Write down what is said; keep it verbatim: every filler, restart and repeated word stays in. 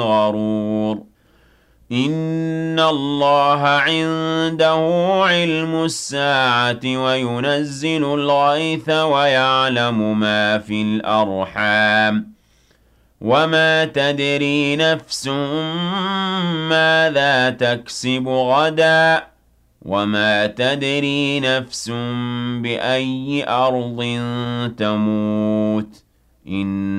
غرور إن الله عنده علم الساعة وينزل الغيث ويعلم ما في الأرحام وما تدري نفس ماذا تكسب غدا وما تدري نفس بأي أرض تموت إن